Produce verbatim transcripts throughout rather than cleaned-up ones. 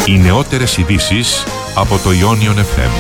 Οι νεότερες ειδήσεις από το Ionion εφ εμ.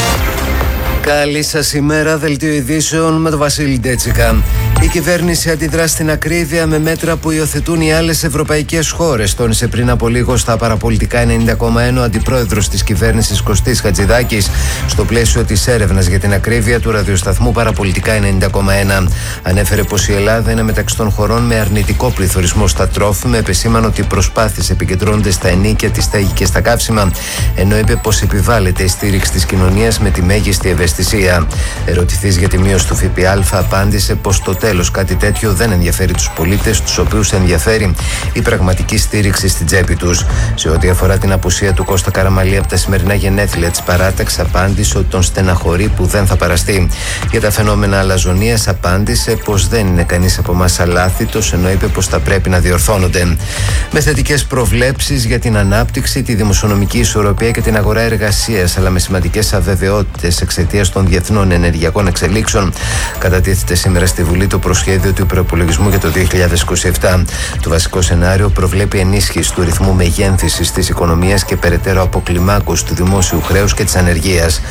Καλή σας ημέρα, δελτίο ειδήσεων με τον Βασίλη Ντέτσικα. Η κυβέρνηση αντιδρά στην ακρίβεια με μέτρα που υιοθετούν οι άλλες ευρωπαϊκές χώρες. Τόνισε πριν από λίγο στα παραπολιτικά ενενήντα κόμμα ένα ο αντιπρόεδρος της κυβέρνησης Κωστής Χατζηδάκης, στο πλαίσιο της έρευνας για την ακρίβεια του ραδιοσταθμού Παραπολιτικά ενενήντα κόμμα ένα. Ανέφερε πως η Ελλάδα είναι μεταξύ των χωρών με αρνητικό πληθωρισμό στα τρόφιμα, επεσήμανε ότι οι προσπάθειες επικεντρώνονται στα ενοίκια, τη στέγη και στα καύσιμα, ενώ είπε πως επιβάλλεται η στήριξη της κοινωνίας με τη μέγιστη ευαισθησία. Ερωτηθής για τη μείωση του ΦΠΑ, απάντησε πως το τέλος κάτι τέτοιο δεν ενδιαφέρει τους πολίτες, τους οποίους ενδιαφέρει η πραγματική στήριξη στην τσέπη τους. Σε ό,τι αφορά την απουσία του Κώστα Καραμαλή από τα σημερινά γενέθλια της παράταξης, απάντησε ότι τον στεναχωρεί που δεν θα παραστεί. Για τα φαινόμενα αλαζονίας, απάντησε πως δεν είναι κανείς από εμάς αλάθητος, ενώ είπε πως θα πρέπει να διορθώνονται. Με θετικές προβλέψεις για την ανάπτυξη, τη δημοσιονομική ισορροπία και την αγορά εργασίας, αλλά με σημαντικές αβεβαιότητες εξαιτίας των διεθνών ενεργειακών εξελίξεων, κατατίθεται σήμερα στη Βουλή το προσχέδιο του προϋπολογισμού για το δύο χιλιάδες είκοσι επτά. Το βασικό σενάριο προβλέπει ενίσχυση του ρυθμού μεγένθησης της οικονομίας και περαιτέρω αποκλιμάκωση του δημόσιου χρέους και της ανεργίας.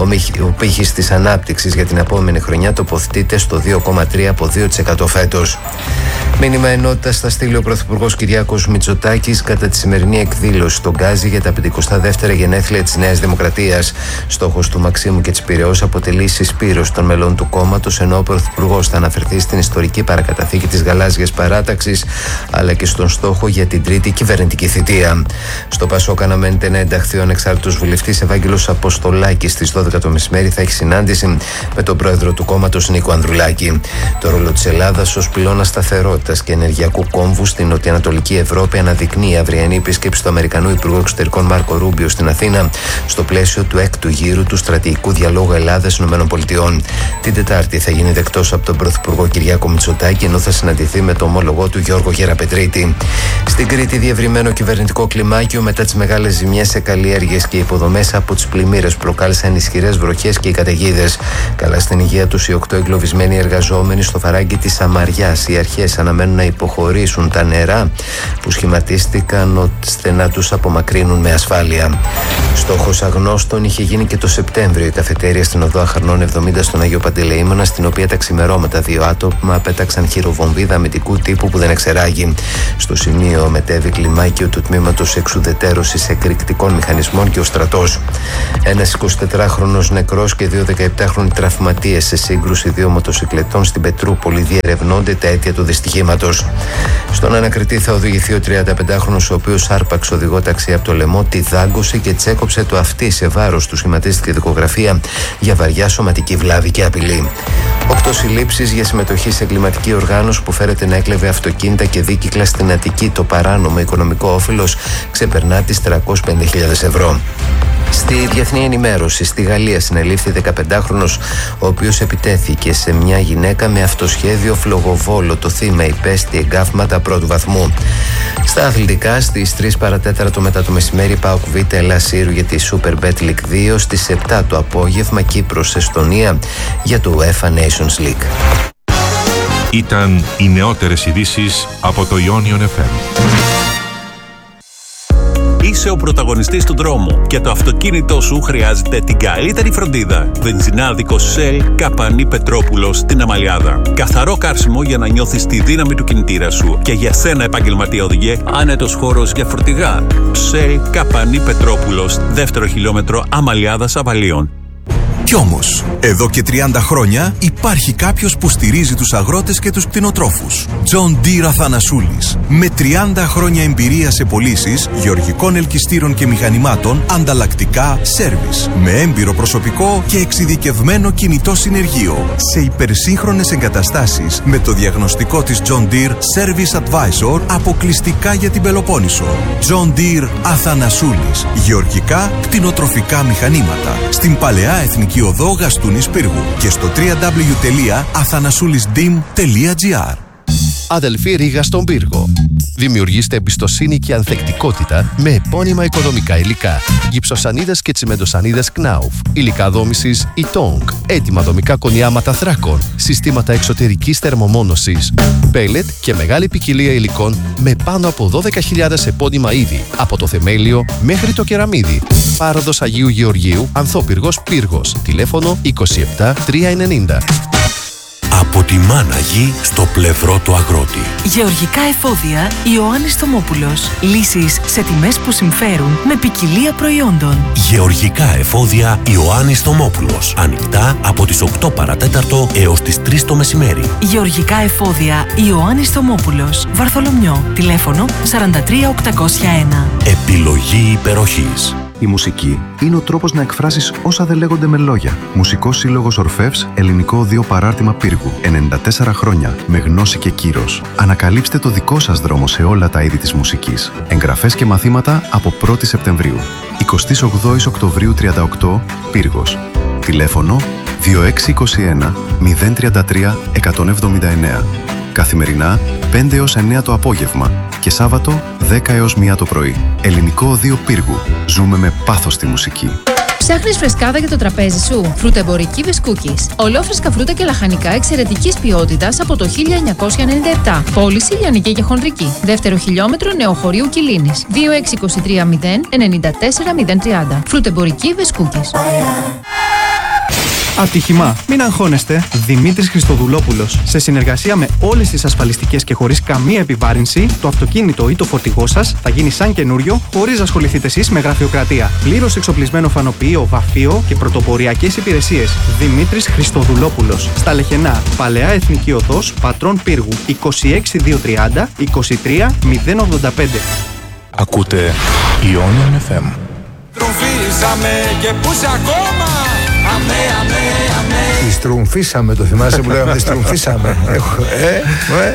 Ο πύχης της ανάπτυξης για την επόμενη χρονιά τοποθετείται στο δύο κόμμα τρία από δύο τοις εκατό φέτος. Μήνυμα ενότητας θα στείλει ο Πρωθυπουργός Κυριάκος Μητσοτάκης κατά τη σημερινή εκδήλωση στον Γκάζι για τα πεντηκοστά δεύτερα γενέθλια της Νέας Δημοκρατίας. Στόχος του Μαξίμου και της Πειραιώς αποτελεί η συσπήρωση των μελών του κόμματος, ενώ ο Πρωθυπουργός θα αναφερθεί στην ιστορική παρακαταθήκη της γαλάζιας παράταξης, αλλά και στον στόχο για την τρίτη κυβερνητική θητεία. Στο Πασόκ αναμένεται να ενταχθεί ο ανεξάρτητος βουλευτής Ευάγγελος Αποστολάκης. Στις δώδεκα το μεσημέρι θα έχει συνάντηση με τον πρόεδρο του κόμματος Νίκο Ανδρουλάκη. Το ρόλο της Ελλάδας ως πυλώνα σταθερότητας και ενεργειακού κόμβου στην νοτιοανατολική Ευρώπη αναδεικνύει η αυριανή επίσκεψη του Αμερικανού Υπουργού Εξωτερικών Μάρκο Ρούμπιο στην Αθήνα, στο πλαίσιο του έκτου γύρου του στρατηγικού διαλόγου Ελλάδα-ΗΠΑ. Την Τετάρτη θα γίνει δεκτός από τον Πρωθυπουργό Κυριάκο Μητσοτάκη, ενώ θα συναντηθεί με τον ομόλογό του Γιώργο Γεραπετρίτη. Στην Κρήτη, διευρυμένο κυβερνητικό κλιμάκιο μετά τις μεγάλες ζημιές σε καλλιέργειες και υποδομές από τις πλημμύρες που προκάλεσαν ισχυρές βροχές και οι καταιγίδες. Καλά στην υγεία τους οι οκτώ εγκλωβισμένοι εργαζόμενοι στο φαράγγι της Σαμαριάς. Οι αρχές αναμένουν να υποχωρήσουν τα νερά που σχηματίστηκαν ώστε να τους απομακρύνουν με ασφάλεια. Στόχος αγνώστων είχε γίνει και το Σεπτέμβριο η καφετέρια στην οδό Αχαρνών εβδομήντα στον Άγιο Παντελεήμονα, στην οποία τα ξημερώματα δύο άτομα πέταξαν χειροβομβίδα αμυντικού τύπου που δεν εξεράγει. Στο σημείο μετέβη κλιμάκιο του τμήματος εξουδετερώσης εκρηκτικών μηχανισμών και ο στρατός. Ένας εικοσιτετράχρονος νεκρός και δύο δεκαεπτάχρονοι τραυματίες σε σύγκρουση δύο μοτοσυκλετών στην Πετρούπολη. Διερευνώνται τα αίτια του δυστυχήματος. Στον ανακριτή θα οδηγηθεί ο τριανταπεντάχρονος, ο οποίος άρπαξε οδηγό ταξί από το λαιμό, τη δάγκωσε και τσέκοψε το αυτί σε βάρος του. Σχηματίστηκε δικογραφία για βαριά σωματική βλάβη και απειλή. Οκτώ συλλήψεις για συμμετοχή σε εγκληματική οργάνωση που φέρεται να έκλεβε αυτοκίνητα και δίκυκλα στην Αττική. Το παράνομο οικονομικό όφελος ξεπερνά τις τριακόσιες πενήντα χιλιάδες ευρώ. Στη διεθνή ενημέρωση, στη Γαλλία συνελήφθη δεκαπεντάχρονος, ο οποίος επιτέθηκε σε μια γυναίκα με αυτοσχέδιο φλογοβόλο. Το θύμα υπέστη εγκάφματα πρώτου βαθμού. Στα αθλητικά, στις τρεις παρατέταρτο μετά το μεσημέρι, ΠΑΟΚ Β Ελλάς Σύρου για τη Super Bet League δύο, στις επτά το απόγευμα Κύπρος Εστονία για το UEFA Nations League. Ήταν οι νεότερες ειδήσεις από το Ionion εφ εμ. Είσαι ο πρωταγωνιστής του δρόμου και το αυτοκίνητό σου χρειάζεται την καλύτερη φροντίδα. Βενζινάδικο Shell Καπανή Πετρόπουλος στην Αμαλιάδα. Καθαρό καύσιμο για να νιώθεις τη δύναμη του κινητήρα σου. Και για σένα, επαγγελματία οδηγέ, άνετος χώρος για φορτηγά. Shell Καπανή Πετρόπουλος, δεύτερο χιλιόμετρο Αμαλιάδας Αβαλίων. Κι όμως, εδώ και τριάντα χρόνια υπάρχει κάποιος που στηρίζει τους αγρότες και τους κτηνοτρόφους. John Deere Αθανασούλης. Με τριάντα χρόνια εμπειρία σε πωλήσεις γεωργικών ελκυστήρων και μηχανημάτων, ανταλλακτικά, σέρβις. Με έμπειρο προσωπικό και εξειδικευμένο κινητό συνεργείο. Σε υπερσύγχρονες εγκαταστάσεις με το διαγνωστικό της John Deere Service Advisor αποκλειστικά για την Πελοπόννησο. John Deere Αθανασούλης. Γεωργικά, κτηνοτροφικά μηχανήματα. Στην Παλαιά Εθνική Οδό Γαστούνης Πύργου και στο double-u double-u double-u τελεία αθανασούλης ντι ι εμ τελεία τζι άρ. Αδελφή Ρήγα στον Πύργο. Δημιουργήστε εμπιστοσύνη και ανθεκτικότητα με επώνυμα οικοδομικά υλικά. Γυψοσανίδες και τσιμεντοσανίδες Knauf. Υλικά δόμησης Ytong. Έτοιμα δομικά κονιάματα θράκων. Συστήματα εξωτερικής θερμομόνωσης. Πέλετ και μεγάλη ποικιλία υλικών με πάνω από δώδεκα χιλιάδες επώνυμα είδη. Από το θεμέλιο μέχρι το κεραμίδι. Πάροδος Αγίου Γεωργίου, Ανθόπυργος Πύργος. Τηλέφωνο είκοσι επτά τριακόσια ενενήντα. Από τη μάνα γη στο πλευρό του αγρότη. Γεωργικά εφόδια Ιωάννης Θωμόπουλος. Λύσεις σε τιμές που συμφέρουν με ποικιλία προϊόντων. Γεωργικά εφόδια Ιωάννης Θωμόπουλος. Ανοιχτά από τις οκτώ παρατέταρτο έως τις τρεις το μεσημέρι. Γεωργικά εφόδια Ιωάννης Θωμόπουλος. Βαρθολομιό. Τηλέφωνο σαράντα τρία οκτακόσια ένα. Επιλογή υπεροχής. Η μουσική είναι ο τρόπος να εκφράσεις όσα δεν λέγονται με λόγια. Μουσικός Σύλλογος Ορφεύς, ελληνικό οδείο παράρτημα Πύργου. ενενήντα τέσσερα χρόνια με γνώση και κύρος. Ανακαλύψτε το δικό σας δρόμο σε όλα τα είδη της μουσικής. Εγγραφές και μαθήματα από πρώτη Σεπτεμβρίου. εικοστή όγδοη Οκτωβρίου τριάντα οκτώ, Πύργος. Τηλέφωνο δύο έξι είκοσι ένα μηδέν τριάντα τρία εκατόν εβδομήντα εννέα. Καθημερινά πέντε έως εννέα το απόγευμα και Σάββατο δέκα έως μία το πρωί. Ελληνικό Οδείο Πύργου. Ζούμε με πάθος στη μουσική. Ψάχνεις φρεσκάδα για το τραπέζι σου? Φρουτεμπορική Βεσκούκης. Ολόφρεσκα φρούτα και λαχανικά εξαιρετικής ποιότητας από το χίλια εννιακόσια ενενήντα επτά. Πώληση λιανική και χονδρική. Δεύτερο χιλιόμετρο Νεοχωρίου Κιλίνης. δύο έξι είκοσι τρία μηδέν ενενήντα τέσσερα μηδέν τριάντα. Φρουτεμπορική Βεσκούκης. Ατύχημα. Μην αγχώνεστε. Δημήτρης Χριστοδουλόπουλος. Σε συνεργασία με όλες τις ασφαλιστικές και χωρίς καμία επιβάρυνση, το αυτοκίνητο ή το φορτηγό σας θα γίνει σαν καινούριο, χωρίς να ασχοληθείτε εσείς με γραφειοκρατία. Πλήρως εξοπλισμένο φανοποιείο, βαφείο και πρωτοποριακές υπηρεσίες. Δημήτρης Χριστοδουλόπουλος. Στα Λεχενά. Παλαιά Εθνική Οδός, Πατρών Πύργου. είκοσι έξι χιλιάδες διακόσια τριάντα είκοσι τρία μηδέν ογδόντα πέντε. Ακούτε Ionian εφ εμ. Τρομφίσαμε και πούς ακόμα. Αμέ, αμέ, αμέ. Τις τρομφίσαμε, το θυμάσαι που λέγαμε, τις τρομφίσαμε. ε, ε.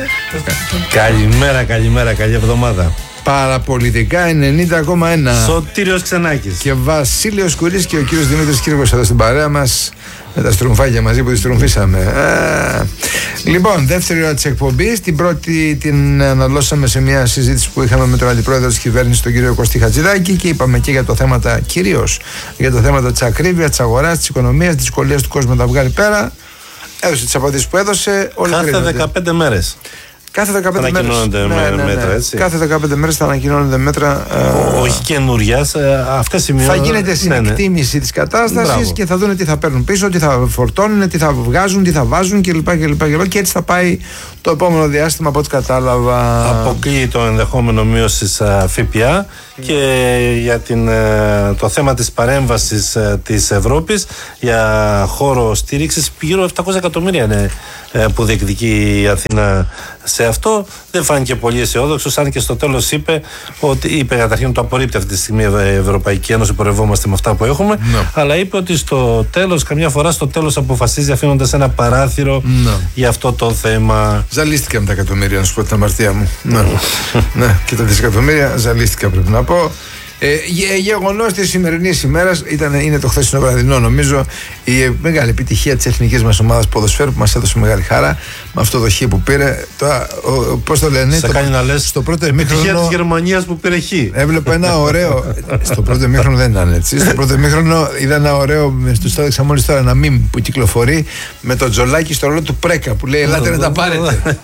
Καλημέρα, καλημέρα, καλή εβδομάδα. Παραπολιτικά ενενήντα κόμμα ένα. Σωτήριος Ξενάκης και Βασίλειος Κουρής και ο κύριος Δημήτρης Κύρκος εδώ στην παρέα μας με τα στρουμφάκια μαζί που τις τρομφίσαμε. Α, λοιπόν, δεύτερη ώρα της εκπομπής. Την πρώτη την αναλώσαμε σε μια συζήτηση που είχαμε με τον αντιπρόεδρο της κυβέρνησης, τον κύριο Κωστή Χατζηδάκη, και είπαμε και για το θέματα, κυρίως για το θέμα της ακρίβειας, της αγοράς, της οικονομίας, της δυσκολίας του κόσμου να τα βγάλει πέρα. Έδωσε τις απαντήσεις που έδωσε. Κάθε δεκαπέντε μέρες. Κάθε δεκαπέντε μέρες. Ανακοινώνονται ναι, ναι, ναι. μέτρα, έτσι. Κάθε δεκαπέντε μέρες θα ανακοινώνονται μέτρα. Ο, όχι καινούρια, αυτές οι μειώσεις. Θα γίνεται συνεκτίμηση ναι, ναι. της κατάστασης και θα δουν τι θα παίρνουν πίσω, τι θα φορτώνουν, τι θα βγάζουν, τι θα βάζουν κλπ. κλπ, κλπ. Και έτσι θα πάει το επόμενο διάστημα από ό,τι κατάλαβα. Αποκλείει το ενδεχόμενο μείωσης ΦΠΑ και για την, το θέμα της παρέμβασης της Ευρώπης για χώρο στήριξης γύρω επτακόσια εκατομμύρια είναι που διεκδικεί η Αθήνα σε αυτό. Δεν φάνηκε πολύ αισιόδοξο, αν και στο τέλος είπε ότι είπε καταρχήν ότι το απορρίπτει αυτή τη στιγμή η Ευρωπαϊκή Ένωση, πορευόμαστε με αυτά που έχουμε, no. αλλά είπε ότι στο τέλος, καμιά φορά στο τέλος αποφασίζει αφήνοντας ένα παράθυρο no. για αυτό το θέμα. Ζαλίστηκα με τα εκατομμύρια, να σου πω την αμαρτία μου. ναι. ναι, και τα δισεκατομμύρια ζαλίστηκα, πρέπει να πω. Ε, γεγονός της σημερινής ημέρας ήταν, είναι το χθεσινό βραδινό, νομίζω, η μεγάλη επιτυχία της εθνικής μας ομάδας ποδοσφαίρου που μας έδωσε μεγάλη χαρά με αυτό το χ που πήρε. Το, ο, ο, πώς το λένε, σε το, κάνει να λες στο πρώτο επιτυχία ημίχρονο, της Γερμανίας που πήρε χ. Έβλεπα ένα ωραίο. Στο πρώτο ημίχρονο δεν ήταν έτσι. Στο πρώτο ημίχρονο είδα ένα ωραίο, του το έδειξα μόλις τώρα, ένα μιμ που κυκλοφορεί με το Τζολάκι στο ρόλο του Πρέκα που λέει ελάτε να τα πάρετε.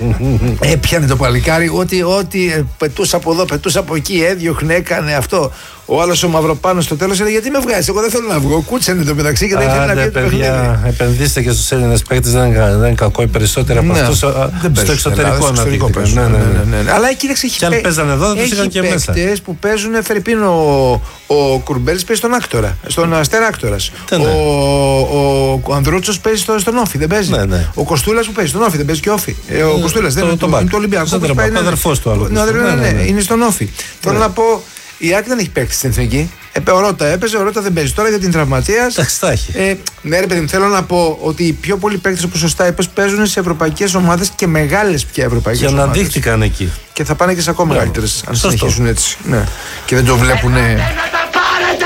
Έπιανε το παλικάρι, ότι, ότι πετούσα από εδώ, πετούσα από εκεί, έδιωχνε, έκανε αυτό. Ο άλλος ο Μαυροπάνος στο τέλος έλεγε γιατί με βγάζεις, εγώ δεν θέλω να βγω. Κούτσανε το μεταξύ και δεν ήθελε να βγει. Παιδιά, επενδύστε και στους Έλληνες παίκτες, δεν είναι κακό οι περισσότεροι από αυτούς στο εξωτερικό να δείχνουν. Αλλά κοίταξε, και αν παίζανε εδώ, τους είχαν και μέσα. Έχει παίκτες που παίζουν, Φερρυπίν, ο Κουρμπέλης παίζει στον Άκτορα, στον Αστέρα Άκτορας. Ο Ανδρούτσος παίζει στον Όφη, δεν παίζει. Ο Κοστούλας που παίζει στον Όφη, δεν παίζει και Όφη. Ο Κοστούλας δεν είναι το Ολυμπιακό. Ο αδερφός του άλλου. Ναι, είναι στον Όφη. Θέλω να πω. Η Άκη δεν έχει παίξει στην εθνική. Ε, ο Ρώτα έπαιζε, ο Ρώτα δεν παίζει. Τώρα για την τραυματίας. Εντάξει, τα έχει. Ε, ναι, ρε παιδί μου, θέλω να πω ότι οι πιο πολλοί παίκτες, όπως σωστά είπες, παίζουν σε ευρωπαϊκές ομάδες και μεγάλες πια ευρωπαϊκές ομάδες. Και αναδείχθηκαν εκεί. Και θα πάνε και σε ακόμα μεγαλύτερες, αν συνεχίσουν έτσι. Ναι. Και δεν το βλέπουν.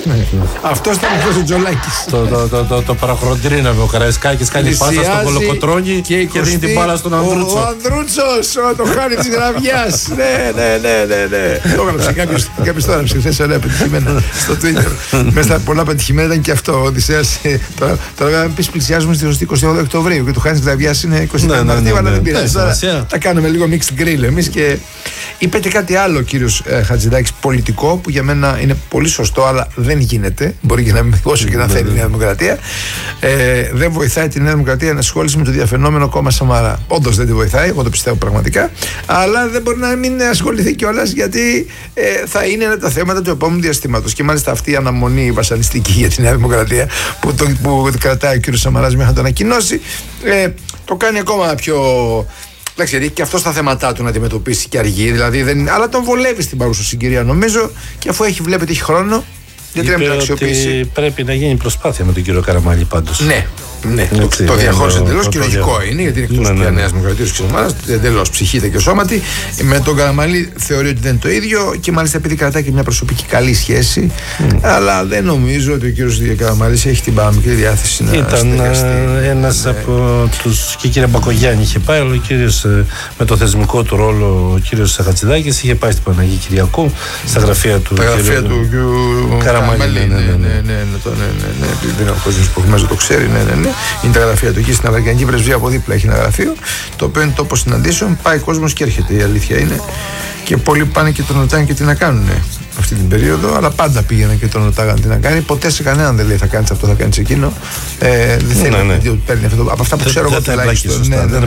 Αυτό ήταν ο Τζολάκης. Το, το, το, το, το παραχροντρίναμε. Ο Καραϊσκάκης κάνει πάσα στον Κολοκοτρώνη και, και δίνει την μπάλα στον Ανδρούτσο. Ο Ανδρούτσος, το χάνει της γραβιάς. Ναι, ναι, ναι, ναι, ναι. Το έγραψε κάποιος το έγραψε χθες, ωραία πετυχημένα στο Twitter. Μέσα στα πολλά πετυχημένα ήταν και αυτό. Ο Οδυσσέας. Τώρα αν πεις πλησιάζουμε στη εικοστή όγδοη Οκτωβρίου και το χάνει της γραβιάς είναι εικοστή όγδοη Μαρτίου, αλλά δεν πειράζει. Τα κάνουμε λίγο mixed grill εμείς και είπετε κάτι άλλο, κύριος Χατζηδάκης, πολιτικό που για μένα είναι πολύ σωστό, αλλά δεν γίνεται. Μπορεί και να μην όσο και να θέλει η Νέα Δημοκρατία. Ε, δεν βοηθάει τη Νέα Δημοκρατία να ασχολήσει με το διαφαινόμενο κόμμα Σαμαρά. Όντως δεν τη βοηθάει, εγώ το πιστεύω πραγματικά. Αλλά δεν μπορεί να μην ασχοληθεί κιόλας, γιατί ε, θα είναι ένα από τα θέματα του επόμενου διαστήματος. Και μάλιστα αυτή η αναμονή βασανιστική για τη Νέα Δημοκρατία που, το, που κρατάει ο κύριος Σαμαράς μέχρι να το ανακοινώσει, ε, το κάνει ακόμα πιο. Εντάξει, γιατί και αυτό στα θέματα του να αντιμετωπίσει και αργεί, δηλαδή δεν, αλλά τον βολεύει στην παρούσα συγκυρία νομίζω, και αφού έχει, βλέπετε, έχει χρόνο, γιατί να μην τον αξιοποιήσει. Ότι πρέπει να γίνει προσπάθεια με τον κύριο Καραμαλή πάντως. Ναι, ναι. Έτσι, το, το διαχώρισε εντελώς και λογικό είναι, γιατί είναι εκτός ναι, ναι, ναι. Νέας Δημοκρατίας και Ομάδας, εντελώς ψυχείται και σώματι. Με τον Καραμαλή θεωρεί ότι δεν είναι το ίδιο και μάλιστα επειδή κρατάει και μια προσωπική καλή σχέση. Mm. Αλλά δεν νομίζω ότι ο κύριος Καραμαλής έχει την παραμικρή διάθεση να ήταν συνεργαστεί. Ένας ναι. από τους. Και η κυρία Μπακογιάννη είχε πάει, αλλά ο κύριος με το θεσμικό του ρόλο, ο κύριος Χατζηδάκης είχε πάει στην Παναγία Κυριακού, στα γραφεία του. Τα γραφεία του Καραμαλή. Ναι, ναι, ναι, ναι, δεν είναι ο κόσμος που μέσα το ξέρει, ναι, ναι, ναι. Είναι τα γραφεία του εκεί στην Αμερικανική Πρεσβεία, από δίπλα έχει ένα γραφείο, το οποίο είναι τόπος συναντήσεων. Πάει κόσμος και έρχεται, η αλήθεια είναι. Και πολλοί πάνε και τον ρωτάνε και τι να κάνουν αυτή την περίοδο, αλλά πάντα πήγαιναν και τον ρωτάγαν τι να κάνει. Ποτέ σε κανέναν δεν λέει θα κάνεις αυτό, θα κάνεις εκείνο. Ε, δεν θέλει να παίρνει αυτό. Από αυτά που ξέρω εγώ τουλάχιστον.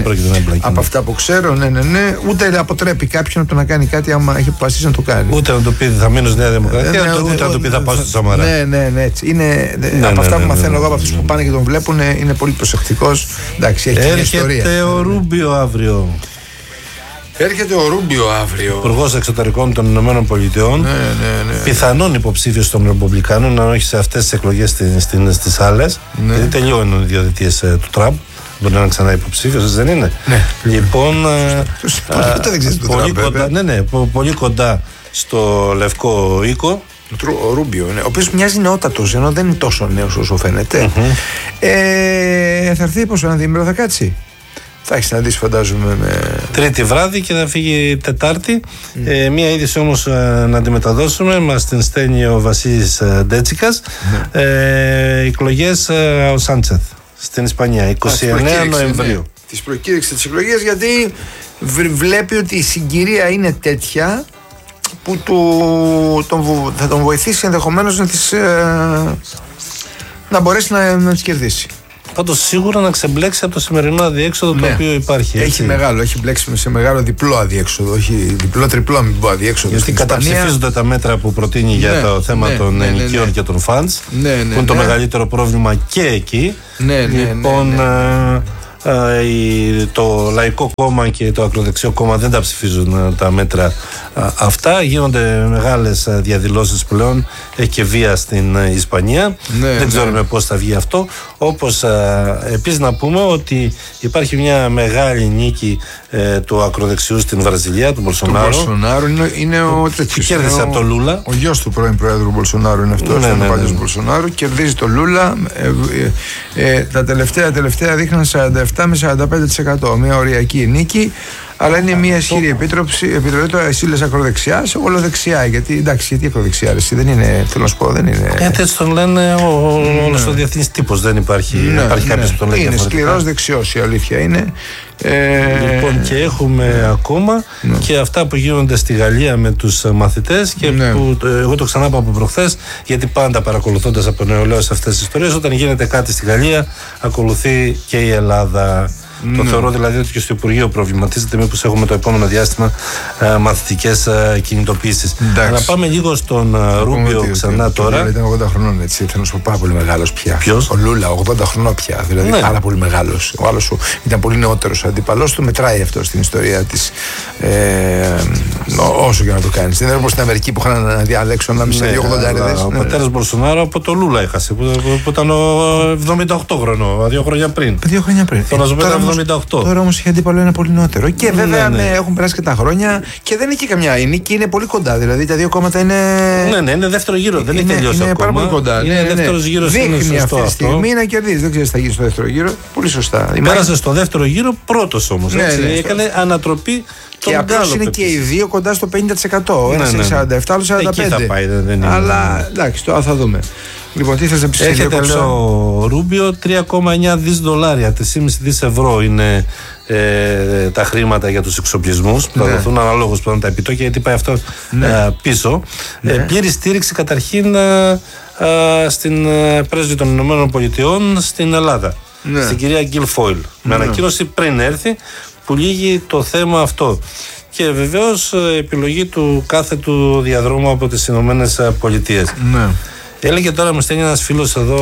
Από αυτά που ξέρω, ναι, ναι, ναι. Ούτε αποτρέπει κάποιον το να κάνει κάτι άμα έχει αποφασίσει να το κάνει. Ούτε να το πει θα μείνω στη Νέα Δημοκρατία, ούτε να το πει θα πάω στη Σαμαρά. Ναι, ναι, ναι. Από αυτά που μαθαίνω εγώ από αυτούς που πάνε και τον βλέπουν, είναι πολύ προσεκτικός. Εντάξει, έχει μια ιστορία. Έρχεται ο Ρούμπιο αύριο. Έρχεται ο Ρούμπιο αύριο. Υπουργός Εξωτερικών των Ηνωμένων Πολιτειών. Ναι, ναι, ναι. Πιθανόν υποψήφιος των Ρεπουμπλικάνων, αν όχι σε αυτές τις εκλογές στις άλλες. Ναι. Γιατί τελειώνουν οι δύο θητείες του Τραμπ. Μπορεί να είναι ξανά υποψήφιος, δεν είναι. Ναι. Λοιπόν. Ποτέ δεν ξέρεις του Τραμπ. Ναι, ναι, πολύ κοντά στο Λευκό Οίκο. Ο Ρούμπιο, ναι, ο οποίος μοιάζει νεότατος, ενώ δεν είναι τόσο νέος όσο φαίνεται. Mm-hmm. Ε, θα έρθει πόσο ένα διήμερο θα κάτσει. Θα έχει συναντήσει, φαντάζομαι. Με... Τρίτη βράδυ και θα φύγει Τετάρτη. Mm. Ε, μία είδηση όμως ε, να αντιμεταδώσουμε. Μας την στέλνει ο Βασίλης ε, Ντέτσικας. Mm. Ε, εκλογές ε, ο Σάντσεθ στην Ισπανία, εικοστή ενάτη Νοεμβρίου. Ναι. Τις προκήρυξε τις εκλογές, γιατί βλέπει ότι η συγκυρία είναι τέτοια που του, τον, θα τον βοηθήσει ενδεχομένως να, τις, ε, να μπορέσει να, να τις κερδίσει. Πάντως σίγουρα να ξεμπλέξει από το σημερινό αδιέξοδο, ναι, το οποίο υπάρχει. Έχει έτσι. μεγάλο, έχει μπλέξει σε μεγάλο διπλό αδιέξοδο, όχι διπλό-τριπλό μην πω αδιέξοδο. Γιατί καταψηφίζονται τα μέτρα που προτείνει, ναι, για το θέμα, ναι, των ναι, ενοικίων, ναι, ναι, και των φαντς, ναι, ναι, που είναι, ναι, το μεγαλύτερο πρόβλημα και εκεί. Ναι, ναι, λοιπόν, ναι, ναι. Uh, η, το Λαϊκό Κόμμα και το Ακροδεξιό Κόμμα δεν τα ψηφίζουν τα μέτρα uh, αυτά. Γίνονται μεγάλες uh, διαδηλώσεις πλέον. Έχει και βία στην uh, Ισπανία. Ναι, δεν ξέρουμε, ναι, πώς θα βγει αυτό. Όπως uh, επίσης να πούμε ότι υπάρχει μια μεγάλη νίκη uh, του ακροδεξιού στην Βραζιλία, του Μπολσονάρο. Του Μπολσονάρο είναι, είναι ο τέτοιος. Κέρδισε από το Λούλα. Ο γιος του πρώην Προέδρου Μπολσονάρο είναι αυτός. Ναι, ναι, ναι, ο παλιός Μπολσονάρο. Κερδίζει το Λούλα. Ε, ε, ε, τα τελευταία, τελευταία δείχναν σαράντα επτά με σαράντα πέντε τοις εκατό. Μια οριακή νίκη. Αλλά είναι μια ισχυρή επίτροπη. Επιτροπή το εσύ λες ακροδεξιά, σε όλο δεξιά. Γιατί εντάξει, γιατί ακροδεξιά, εσύ δεν είναι, θέλω να σου πω, δεν είναι. Γιατί έτσι τον λένε όλος ο διεθνής τύπος. Δεν υπάρχει, ναι, υπάρχει κάποιος, ναι, που τον λέει. Είναι σκληρός δεξιός, η αλήθεια είναι. Ε... Λοιπόν, και έχουμε ακόμα, ναι, και αυτά που γίνονται στη Γαλλία με τους μαθητές και, ναι, που εγώ το ξανάπα από προχθές, γιατί πάντα παρακολουθώντας από νεολαίο σε αυτές τις ιστορίες, όταν γίνεται κάτι στη Γαλλία ακολουθεί και η Ελλάδα. Mm. Το θεωρώ δηλαδή ότι και στο Υπουργείο προβληματίζεται μήπως έχουμε το επόμενο διάστημα ε, μαθητικές ε, κινητοποίησεις. Αλλά πάμε λίγο στον ε, Ρούμπιο ξανά ότι, τώρα. Ήταν ογδόντα χρονών, έτσι. Θέλω να σου πω, πάρα πολύ μεγάλος πια. Ποιος? Ο Λούλα, ογδόντα χρονών πια. Δηλαδή, ναι, πάρα πολύ μεγάλος. Ο άλλος ήταν πολύ νεότερος αντίπαλος του. Μετράει αυτό στην ιστορία της. Ε, όσο και να το κάνεις. Δεν είναι όπως στην Αμερική που είχαν να διαλέξουν ανάμεσα σε δύο ογδόντα. Ο πατέρας Μπολσονάρο από το Λούλα έχασε, που, που, που ήταν ο εβδομήντα οκτώ χρονών, δύο χρόνια πριν. Δύο χρόνια πριν. Θέλω να σου πω, ήταν εβδομήντα οκτώ. Τώρα όμως έχει αντίπαλο ένα πολύ νεότερο. Και βέβαια ναι, ναι. Ναι, έχουν περάσει και τα χρόνια και δεν έχει καμιά. Η νίκη είναι πολύ κοντά. Δηλαδή τα δύο κόμματα είναι. Ναι, ναι, είναι δεύτερο γύρο. Δεν έχει τελειώσει είναι ακόμα. πάρα πολύ κοντά. Είναι ναι, ναι, δεύτερος γύρος. Δείχνει αυτή τη στιγμή αυτό. να κερδίζει. Δεν ξέρει τι θα γίνει στο δεύτερο γύρο. Πολύ σωστά. Πέρασε στο δεύτερο γύρο πρώτος όμως. Ναι, ναι, έκανε ανατροπή. Και απλώς είναι και οι δύο κοντά στο πενήντα τοις εκατό. Ένας είναι σαράντα επτά, άλλος σαράντα πέντε. Εκεί θα πάει, δεν είναι. Αλλά εντάξει, τώρα θα δούμε. Λοιπόν, τι θες να πεις? Έχετε, λέει ο Ρούμπιο, τρία κόμμα εννιά δις δολάρια, τρία κόμμα πέντε δις ευρώ είναι ε, τα χρήματα για τους εξοπλισμούς που θα ναι. δοθούν αναλόγως που είναι τα επιτόκια, γιατί πάει αυτό ναι. ε, πίσω. Ναι. Ε, πλήρη στήριξη καταρχήν ε, ε, στην ε, πρέσβη των Ηνωμένων Πολιτειών στην Ελλάδα, ναι. στην κυρία Γκίλ Φόιλ, ναι. με ανακοίνωση πριν έρθει που λύγει το θέμα αυτό. Και βεβαίως επιλογή του κάθε του διαδρόμου από τις Ηνωμένες Πολιτείες. Ναι. Έλεγε τώρα, μου στέλνει ένας φίλος εδώ,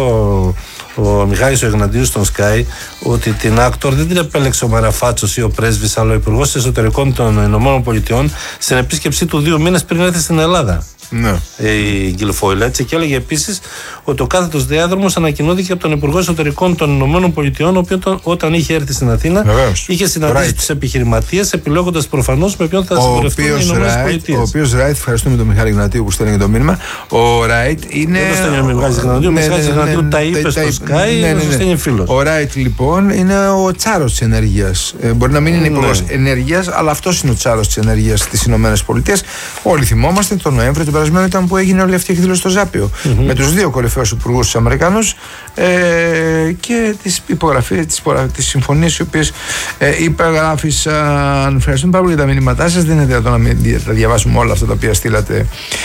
ο Μιχάλης ο Εγναντίους στον Sky, ότι την Άκτορ δεν την επέλεξε ο Μαραφάτσος ή ο πρέσβης, αλλά ο Υπουργός Εσωτερικών των Ηνωμένων Πολιτειών στην επίσκεψή του δύο μήνες πριν έρθει στην Ελλάδα. Ναι. Η Γκίλ Φόιλ, έτσι, και έλεγε επίσης ότι ο κάθετος διάδρομος ανακοινώθηκε από τον Υπουργό Εσωτερικών των Ηνωμένων Πολιτειών, ο οποίος όταν είχε έρθει στην Αθήνα Βεβαίως. είχε συναντήσει right. τους επιχειρηματίες, επιλέγοντας προφανώς με ποιον θα συμπορευτούν οι Ηνωμένες Πολιτείες. Ο οποίος Ράιτ, ευχαριστούμε τον Μιχάλη Γνατίου που στέλνει το μήνυμα. Ο Ράιτ είναι. Δεν το στέλνει ο Μιχάλης Γνατίου, ο Μιχάλης Γνατίου τα είπε στο Sky, το στέλνει φίλος. Ο Ράιτ λοιπόν είναι ο τσάρος της ενέργειας. Μπορεί να μην είναι υπουργός ενέργειας, αλλά αυτός είναι ο τσάρος της ενέργειας στις Ηνωμένες Πολιτείες. Όλοι θυμόμαστε τον Νοέμβριο του περασμένου ήταν που έγινε όλη αυτή η εκδήλωση στο Ζάπιο. Mm-hmm. Με τους δύο κορυφαίους υπουργούς τους Αμερικάνους ε, και τις υπογραφές, τις, τις συμφωνίες οι οποίες ε, υπεγράφησαν. Ευχαριστούμε πάρα πολύ για τα μηνύματά σας. Δεν είναι δυνατόν να μην τα διαβάσουμε όλα αυτά τα οποία στείλατε.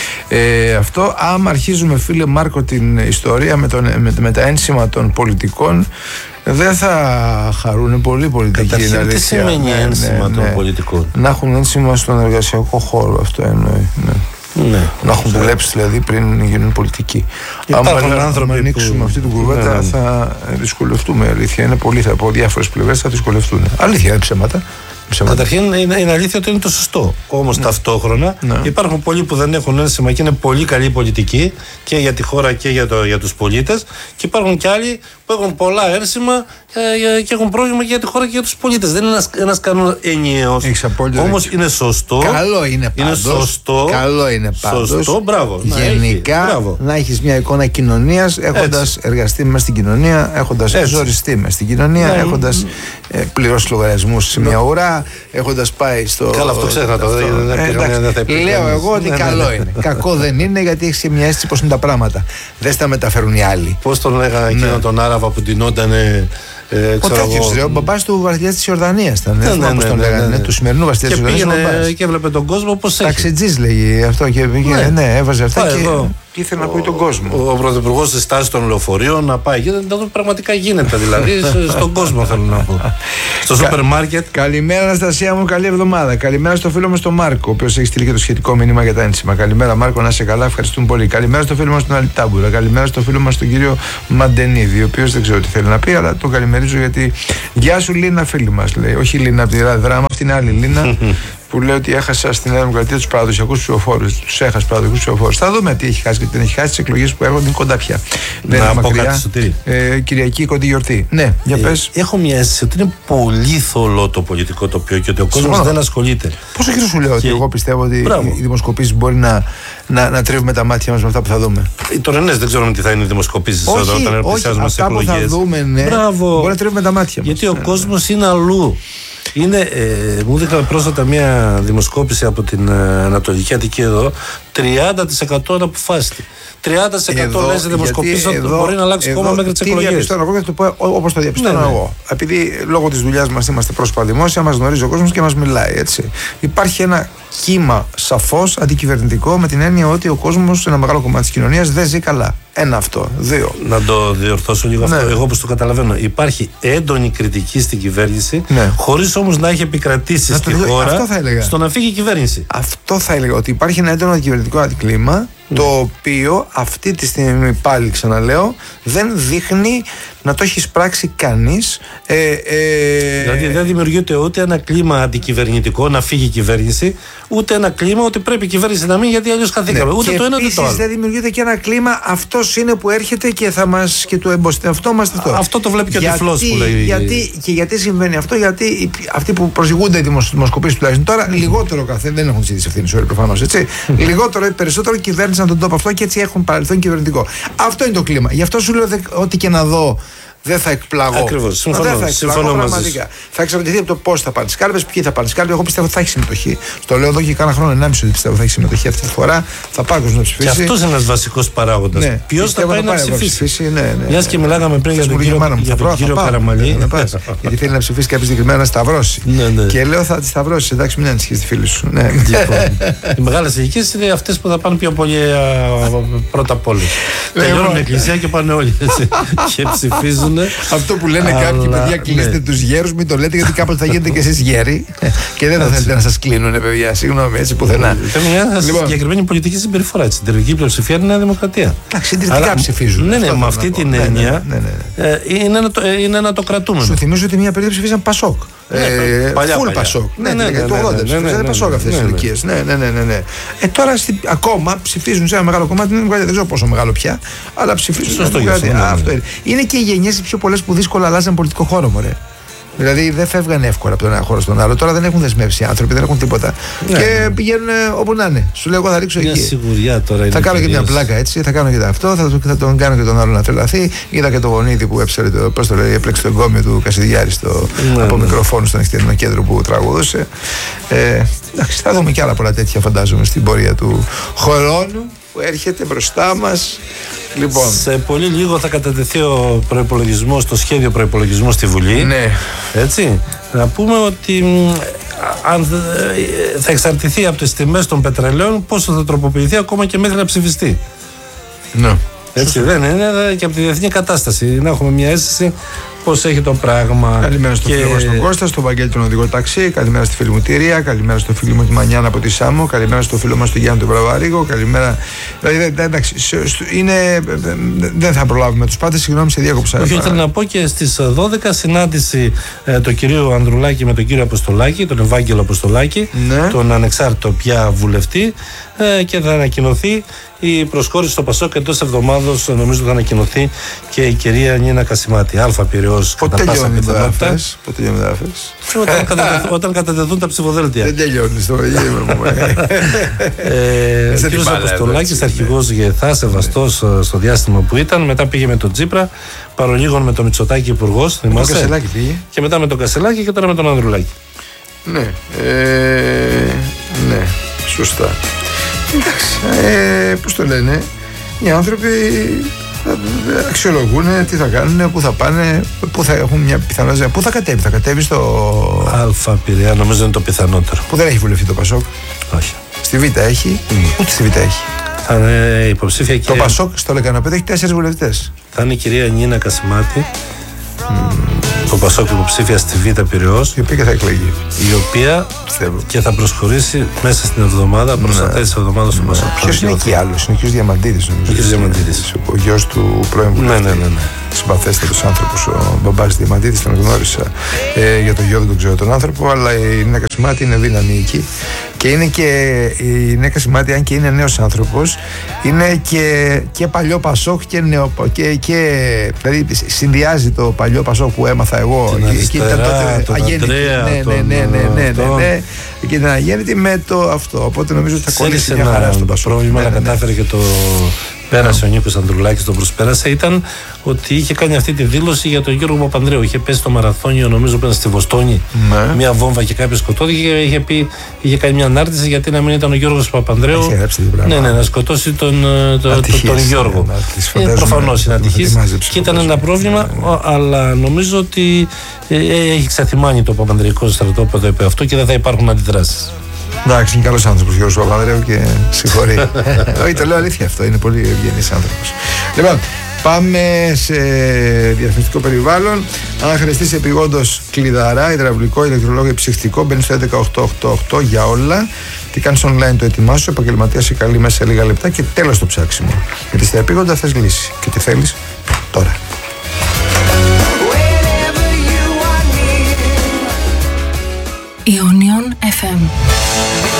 Ε, αυτό, άμα αρχίζουμε, φίλε Μάρκο, την ιστορία με, τον, με, με τα ένσημα των πολιτικών, δεν θα χαρούν πολύ πολιτικοί. Καταρχήν, τι σημαίνει ναι, ένσημα ναι, των ναι. πολιτικών? Να έχουν ένσημα στον εργασιακό χώρο, αυτό εννοεί. Ναι. Ναι, να έχουν δουλέψει δηλαδή πριν γίνουν πολιτικοί. Υπάρχουν Αν άνθρωποι ανοίξουμε που... αυτή την κουβέντα ναι, ναι. θα δυσκολευτούμε. Αλήθεια είναι, πολλοί από διάφορες πλευρές θα δυσκολευτούν. Αλήθεια είναι, ψέματα. Καταρχήν είναι, είναι αλήθεια ότι είναι το σωστό. Όμως ναι. ταυτόχρονα ναι. υπάρχουν πολλοί που δεν έχουν ένσημα και είναι πολύ καλοί πολιτικοί και για τη χώρα και για, το, για τους πολίτες. Και υπάρχουν και άλλοι που έχουν πολλά ένσημα και, και έχουν πρόβλημα και για τη χώρα και για τους πολίτες. Δεν είναι ένας, ένας κανόνας ενιαίος. Όμως είναι σωστό. Καλό είναι πάντως. Είναι σωστό. Καλό είναι πάντως. Σωστό, μπράβο. Γενικά να, έχει, να έχεις μια εικόνα κοινωνίας έχοντας εργαστεί μέσα στην κοινωνία, έχοντας ζοριστεί μέσα στην κοινωνία, ναι, έχοντας ε, πληρώσει λογαριασμούς σε μια ουρά, έχοντας πάει στο. Καλά, αυτό ξέχνα το. Λέω εγώ ότι καλό είναι. Κακό δεν είναι, γιατί έχεις μια αίσθηση πως είναι τα πράγματα. Δεν στα μεταφέρουν οι άλλοι. Πώς τον λέγανε εκείνο τον Άραβα που τεινότανε. Ε, ο Τάκης, ο μπαμπάς του βασιλιά της Ιορδανίας ήταν. Ναι, δεν ναι, θυμάμαι πώς τον ναι, λέγανε. ναι, ναι. Του σημερινού βασιλιά της Ιορδανίας. Και, και έβλεπε τον κόσμο πώς έχει. Ταξιτζής λέγει αυτό και πήγε. Ναι, ναι, έβαζε αυτά. Και, και ήθελε να πει τον κόσμο. Ο, ο πρωθυπουργός της στάσης των λεωφορείων να πάει. Και αυτό πραγματικά γίνεται. Δηλαδή στον κόσμο θέλω να πω. Στο σούπερ μάρκετ. Καλημέρα, Αναστασία μου, καλή εβδομάδα. Καλημέρα στο φίλο μας τον Μάρκο, ο οποίος έχει στείλει και το σχετικό μήνυμα για τα ένσημα. Καλημέρα, Μάρκο, να είσαι καλά, ευχαριστούμε πολύ. Καλημέρα στο φίλο μας τον Αλιτάμπουρα. Καλημέρα στο φίλο μας τον κύριο Μαντενίδη, ο οποίος δεν ξέρω τι θέλει να πει, αλλά τον καλημερίζω γιατί. Γεια σου, Λίνα, φίλη μας, λέει. Όχι Λίνα από τη δράμα, αυτή είναι άλλη Λίνα. Που λέει ότι έχασα στην Νέα Δημοκρατία τους παραδοσιακούς ψηφοφόρους. Τους έχασα παραδοσιακούς ψηφοφόρους. Θα δούμε τι έχει χάσει και τι δεν έχει χάσει. Τις εκλογές που έρχονται είναι κοντά πια. Δεν είναι μακριά. Ε, Κυριακή, κοντή γιορτή. Ναι, για πες. Ε, έχω μια αίσθηση ότι είναι πολύ θολό το πολιτικό τοπίο και ότι ο κόσμος δεν ασχολείται. Πόσο καιρό σου λέω και... ότι εγώ πιστεύω ότι Μπράβο. οι δημοσκοπήσεις μπορεί να, να, να τρίβουμε τα μάτια μας με αυτά που θα δούμε. Οι τωρινές δεν ξέρουμε τι θα είναι οι δημοσκοπήσεις όταν πλησιάζουμε στις εκλογές. Αυτά που θα δούμε, ναι, μπορεί να τρίβουμε τα μάτια μας. Γιατί ο κόσμος είναι αλλού. Είναι, ε, μου δείχναμε πρόσφατα μια δημοσκόπηση από την ε, Ανατολική Αττική εδώ, τριάντα τοις εκατό αναποφάσιστη. τριάντα τοις εκατό λέει σε δημοσκοπήσεις ότι μπορεί να αλλάξει κόμμα μέχρι τις εκλογές. Τι διαπιστώνω εγώ, θα το πω όπως το διαπιστώνω ναι, εγώ. Ναι. Επειδή λόγω της δουλειάς μας είμαστε πρόσωπα δημόσια, μας γνωρίζει ο κόσμος και μας μιλάει. Έτσι. Υπάρχει ένα κύμα σαφώς αντικυβερνητικό με την έννοια ότι ο κόσμος, ένα μεγάλο κομμάτι της κοινωνίας, δεν ζει καλά. Ένα αυτό. Δύο. Να το διορθώσω λίγο ναι. αυτό. Εγώ όπως το καταλαβαίνω, υπάρχει έντονη κριτική στην κυβέρνηση, ναι. χωρίς όμως να έχει επικρατήσει στη το... χώρα στο να φύγει η κυβέρνηση. Αυτό θα έλεγα. Ότι υπάρχει ένα έντονο αντικυβερνητικό αντικλίμα, ναι. το οποίο αυτή τη στιγμή πάλι ξαναλέω δεν δείχνει να το έχει εισπράξει κανείς. Ε, ε, δηλαδή δεν δημιουργείται ούτε ένα κλίμα αντικυβερνητικό να φύγει η κυβέρνηση, ούτε ένα κλίμα ότι πρέπει η κυβέρνηση να μείνει γιατί αλλιώς χαθήκαμε. Ναι, ούτε και το ένα ούτε το άλλο. Δεν δημιουργείται και ένα κλίμα, αυτός είναι που έρχεται και θα μας και του εμπιστευόμαστε αυτό. Αυτό το βλέπει και ο τυφλός που λέει. Γιατί, και γιατί συμβαίνει αυτό, γιατί αυτοί που προσηγούνται οι δημοσκοπήσεις τουλάχιστον τώρα, λιγότερο καθένα, δεν έχουν τις ίδιες ευθύνες όλοι προφανώς, έτσι. Λιγότερο ή περισσότερο κυβέρνησαν τον τόπο αυτό και έτσι έχουν παρελθόν κυβερνητικό. Αυτό είναι το κλίμα. Γι' αυτό σου λέω ότι και να δω. Δεν θα εκπλαγώ. Ακριβώς. Συμφωνώ, δεν θα εκπλαγώ πραγματικά. Θα εξαρτηθεί από το πώς θα πάνε τις κάλπες, ποιοι θα πάνε τις κάλπες. Εγώ πιστεύω ότι θα έχει συμμετοχή. Στο λέω εδώ και κάνα χρόνο, ενάμιση ότι πιστεύω ότι θα έχει συμμετοχή αυτή τη φορά. Θα πάει να ψηφίσει. Και αυτός είναι ένας βασικός παράγοντας. Ναι. Ποιος θα πάει να ψηφίσει. Ναι, ναι. Μιας και μιλάγαμε πριν για τον κύριο, για τον κύριο Καραμανλή. Γιατί θέλει να ψηφίσει κάποια συγκεκριμένα να σταυρώσει. Και λέω θα τη σταυρώσει. Εντάξει, μην ανησυχείς τη φίλη σου. Οι μεγάλες ηλικίες είναι αυτές που θα πάνε πιο πολύ πρώτα απ' όλες. Τελειώνουν την εκκλησία και πάνε όλοι και ψηφίζουν. Αυτό που λένε αλλά, κάποιοι παιδιά, κλείστε ναι. τους γέρους, μην το λέτε γιατί κάποτε θα γίνετε και εσείς γέροι και δεν θα θέλετε να σας κλείνουνε, παιδιά. Συγγνώμη, έτσι πουθενά. Θέλει μια λοιπόν. συγκεκριμένη πολιτική συμπεριφορά. Η συντηρητική πλειοψηφία είναι Νέα Δημοκρατία. Εντάξει, συντηρητικά ψηφίζουν. Ναι, ναι, με αυτή την έννοια είναι να το κρατούμε. Σου θυμίζω ότι μια περίοδο ψηφίζαν Πασόκ. Φουλ Πασόκ. Ναι, ναι, το ογδόντα ψηφίζαν Πασόκ αυτές τις ηλικίες. Ναι, ναι, ναι. Ε, τώρα ακόμα ψηφίζουν σε ένα μεγάλο κομμάτι, δεν ξέρω πόσο μεγάλο πια, αλλά ψηφίζουν. Είναι και οι γενιές πιο πολλές που δύσκολα αλλάζαν πολιτικό χώρο, μωρέ. Δηλαδή δεν φεύγαν εύκολα από τον ένα χώρο στον άλλο. Τώρα δεν έχουν δεσμεύσει άνθρωποι, δεν έχουν τίποτα. Ναι, και ναι. πηγαίνουν όπου να είναι. Σου λέω, εγώ θα ρίξω μια εκεί. Σιγουριά τώρα είναι θα κάνω και μια πλάκα έτσι, θα κάνω και αυτό, θα, θα τον κάνω και τον άλλο να τρελαθεί. Είδα και το γονίδι που έψερε το, πώς το λέει, έπλεξε το εγκόμιο του Κασιδιάρη στο, ναι, από ναι. μικροφόνο στο νυχτερινό κέντρο που τραγουδούσε. Ε, εντάξει, θα δούμε και άλλα πολλά τέτοια, φαντάζομαι, στην πορεία του χρόνου που έρχεται μπροστά μας. Λοιπόν. Σε πολύ λίγο θα κατατεθεί ο προϋπολογισμός, το σχέδιο προϋπολογισμού στη Βουλή. Ναι. Έτσι. Να πούμε ότι αν θα εξαρτηθεί από τις τιμές των πετρελαίων πόσο θα τροποποιηθεί ακόμα και μέχρι να ψηφιστεί. Ναι. Έτσι δεν είναι, και από τη διεθνή κατάσταση. Να έχουμε μια αίσθηση πώς έχει το πράγμα. Καλημέρα στο και... φίλο μας τον Κώστα, στον Βαγγέλη τον οδηγό ταξί. Καλημέρα στη φίλη μου τη Ρία. Καλημέρα στο φίλο μου τη Μανιάνα από τη Σάμο. Καλημέρα στο φίλο μας τον Γιάννη τον Πραβαρίγο. Καλημέρα. Δηλαδή, εντάξει, είναι... δεν θα προλάβουμε τους πάντες. Συγγνώμη, σε διάκοψα. Όχι, ήθελα να πω και στις δώδεκα συνάντηση ε, του κυρίου Ανδρουλάκη με τον κύριο Αποστολάκη, τον Ευάγγελο Αποστολάκη, ναι. τον ανεξάρτητο πια βουλευτή, ε, και θα ανακοινωθεί η προσχώρηση στο Πασόκ. Εντός εβδομάδος νομίζω θα ανακοινωθεί και η κυρία Νίνα Κασιμάτη. Αλφα Πειραιώς κατά πάσα πιθανότητα. Πότε τελειώνει το άφες. Όταν κατατεθούν τα ψηφοδέλτια. Δεν τελειώνει το Ο κύριος Αποστολάκης, αρχηγός ΓΕΘΑ, σεβαστός στο διάστημα που ήταν. Μετά πήγε με τον Τσίπρα, παρολίγων με τον Μητσοτάκη υπουργός. Και μετά με τον Κασελάκη και τώρα με τον Ανδρουλάκη. Ναι, ναι, σωστά. Εντάξει, ε, πώς το λένε, οι άνθρωποι αξιολογούν τι θα κάνουν, πού θα πάνε, πού θα έχουν μια πιθανότητα. Πού θα κατέβει, θα κατέβει στο Αλφα Πειραιά, νομίζω είναι το πιθανότερο. Που δεν έχει βουλευτεί το Πασόκ. Όχι. Στη Β' έχει, mm. ούτε στη Β' έχει. Θα είναι υποψήφια κυρία... Το Πασόκ στο Λεκανοπέδιο έχει τέσσερις βουλευτές. Θα είναι η κυρία Νίνα Κασιμάτη. Mm. Το Πασόκ υποψήφια στη Β' Πειραιώς, η οποία και θα εκλεγεί. Η οποία πιστεύω. Και θα προσχωρήσει μέσα στην εβδομάδα, προς τα τέλη της εβδομάδας του Πασόκ. Ποιος είναι εκεί άλλος, είναι ο κ. Διαμαντίδης. Ο κ. Διαμαντίδης. Ο γιος του πρώην βουλευτή. Ναι, ναι, ναι, ναι. Συμπαθέστατος άνθρωπος, ο μπαμπάς Διαμαντίδης, τον γνώρισα. Ε, για το γιο δεν τον ξέρω τον άνθρωπο, αλλά η Νίνα Κασιμάτη είναι δύναμη εκεί. Και είναι και η Νίνα Κασιμάτη, αν και είναι νέος άνθρωπος, είναι και, και παλιό Πασόκ και νέο. Και, και, δηλαδή συνδυάζει το παλιό Πασόκ που έμαθα εγώ. Την Αριστερά, τον Αντρέα. Ναι, ναι, ναι, ναι, ναι, ναι. Και την αγέννητη με το αυτό. Οπότε νομίζω ότι θα κολλήσει μια χαρά στον Πασόκ. Το πρόβλημα να κατάφερε και το πέρασε ο Νίκος Ανδρουλάκης, τον προσπέρασε, ήταν ότι είχε κάνει αυτή τη δήλωση για τον Γιώργο Παπανδρέου. Είχε πέσει στο μαραθώνιο, νομίζω πέρασε στη Βοστόνη, ναι. μια βόμβα και κάποιος σκοτώθηκε και είχε, πει, είχε κάνει μια ανάρτηση γιατί να μην ήταν ο Γιώργος Παπανδρέου. Ναι, ναι, να σκοτώσει τον, το, το, τον Γιώργο. Ε, προφανώς είναι ατυχής και ήταν ένα πρόβλημα, αλλά νομίζω ότι ε, έχει ξαθυμάνει το Παπανδρεϊκό στρατόπεδο επί αυτό και δεν θα υπάρχουν αντιδράσεις. Εντάξει, είναι καλός άνθρωπος ο Γιώργος Παπανδρέου και συγχωρεί. Όχι, το λέω αλήθεια αυτό, είναι πολύ ευγενής άνθρωπος. Λοιπόν, πάμε σε διαφημιστικό περιβάλλον. Αν χρειαστείς επειγόντως κλειδαρά, υδραυλικό, ηλεκτρολόγιο, ψυχτικό, μπαίνεις στο έντεκα οκτακόσια ογδόντα οκτώ για όλα. Τι κάνεις online, το ετοιμάσου, ο επαγγελματίας σε καλεί μέσα σε λίγα λεπτά και τέλος το ψάξιμο. Γιατί στα επείγοντα θες λύση. Και τι θέλεις τώρα. Ionion εφ εμ.